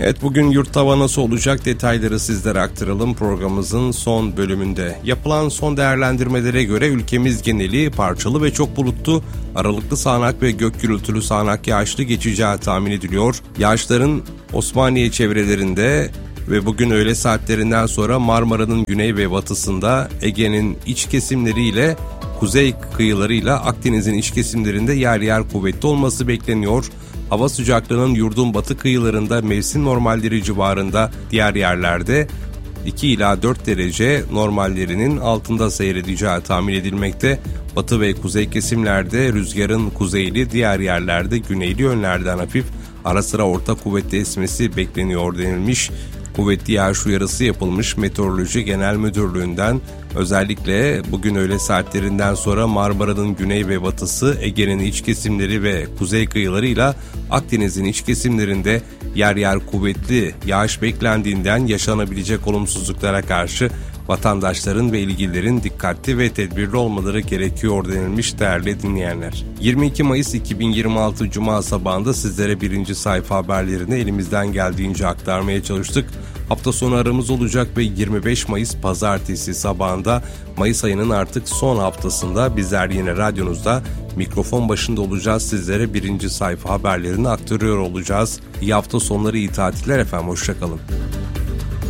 Evet, bugün yurtta hava nasıl olacak detayları sizlere aktaralım programımızın son bölümünde. Yapılan son değerlendirmelere göre ülkemiz geneli parçalı ve çok bulutlu, aralıklı sağanak ve gök gürültülü sağanak yağışlı geçeceği tahmin ediliyor. Yağışların Osmaniye çevrelerinde ve bugün öğle saatlerinden sonra Marmara'nın güney ve batısında, Ege'nin iç kesimleriyle kuzey kıyılarıyla Akdeniz'in iç kesimlerinde yer yer kuvvetli olması bekleniyor. Hava sıcaklığının yurdun batı kıyılarında mevsim normalleri civarında, diğer yerlerde 2 ila 4 derece normallerinin altında seyredeceği tahmin edilmekte. Batı ve kuzey kesimlerde rüzgarın kuzeyli, diğer yerlerde güneyli yönlerden hafif ara sıra orta kuvvetli esmesi bekleniyor denilmiş. Kuvvetli yağış uyarısı yapılmış Meteoroloji Genel Müdürlüğü'nden. Özellikle bugün öğle saatlerinden sonra Marmara'nın güney ve batısı, Ege'nin iç kesimleri ve kuzey kıyılarıyla Akdeniz'in iç kesimlerinde yer yer kuvvetli yağış beklendiğinden yaşanabilecek olumsuzluklara karşı vatandaşların ve ilgililerin dikkatli ve tedbirli olmaları gerekiyor denilmiş değerli dinleyenler. 22 Mayıs 2026 Cuma sabahında sizlere birinci sayfa haberlerini elimizden geldiğince aktarmaya çalıştık. Hafta sonu aramız olacak ve 25 Mayıs Pazartesi sabahında Mayıs ayının artık son haftasında bizler yine radyonuzda mikrofon başında olacağız. Sizlere birinci sayfa haberlerini aktarıyor olacağız. İyi hafta sonları, iyi tatiller efendim, hoşçakalın.